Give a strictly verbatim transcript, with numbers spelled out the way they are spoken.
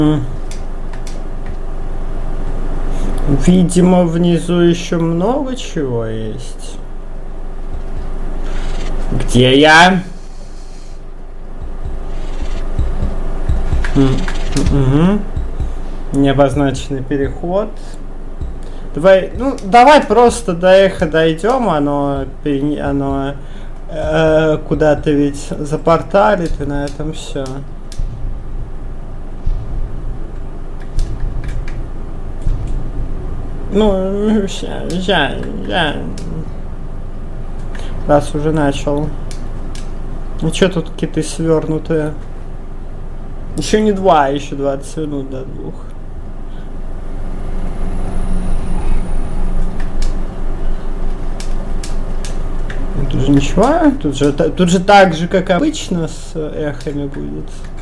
Видимо, внизу еще много чего есть. Где я? Угу. Необозначенный переход. Давай, ну, давай просто до Эхо дойдем, оно, оно э, куда-то ведь запорталит, и на этом все. Ну, я, я, раз уже начал. Ну, что тут киты свернутые? Еще не два, еще двадцать минут до двух. Тут же ничего, тут же, тут же так же, как обычно с эхами будет.